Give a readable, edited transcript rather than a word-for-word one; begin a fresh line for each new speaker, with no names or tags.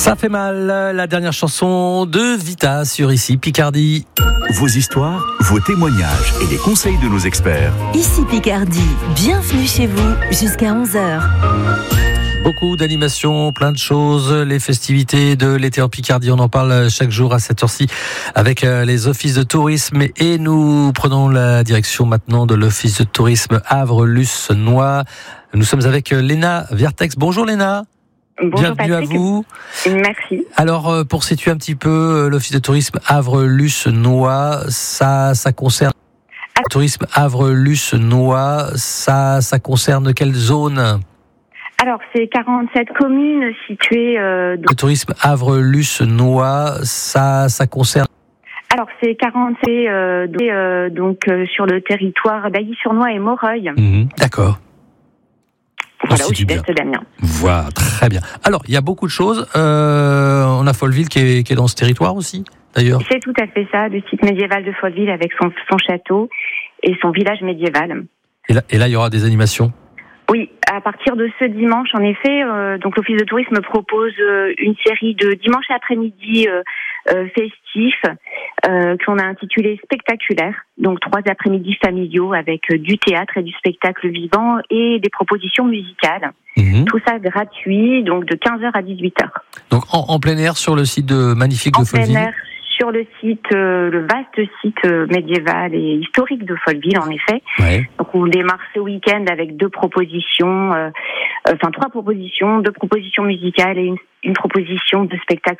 Ça fait mal, la dernière chanson de Vita sur Ici Picardie.
Vos histoires, vos témoignages et les conseils de nos experts.
Ici Picardie, bienvenue chez vous jusqu'à 11h.
Beaucoup d'animations, plein de choses, les festivités de l'été en Picardie, on en parle chaque jour à cette heure-ci avec les offices de tourisme et nous prenons la direction maintenant de l'office de tourisme Havre-Luce-Noix. Nous sommes avec Léna Vertex. Bonjour Léna.
Bonjour
Bienvenue
Patrick.
à vous.
Merci.
Alors pour situer un petit peu l'office de tourisme Havre-Luce-Noix, ça concerne le tourisme Havre-Luce-Noix, ça concerne quelle zone ?
Alors, c'est 47 communes situées...
Le tourisme Havre-Luce-Noix, ça concerne...
Alors, c'est 47 sur le territoire d'Ailly-sur-Noix et Moreuil.
D'accord.
Voilà, au
C'est
sud-est d'Amiens.
Voilà, très bien. Alors, il y a beaucoup de choses. On a Folleville qui est dans ce territoire aussi, d'ailleurs.
C'est tout à fait ça, le site médiéval de Folleville avec son château et son village médiéval.
Et là, il y aura des animations.
Oui, à partir de ce dimanche, en effet, donc l'Office de tourisme propose une série de dimanches après-midi festifs qu'on a intitulé Spectaculaires. Donc 3 après-midi familiaux avec du théâtre et du spectacle vivant et des propositions musicales. Tout ça gratuit, donc de 15h à 18h.
Donc en plein air sur le site magnifique de Folleville.
En plein air sur le site, le vaste site médiéval et historique de Folleville, en effet.
Ouais.
Donc on démarre ce week-end avec 3 propositions, 2 propositions musicales et une proposition de spectacle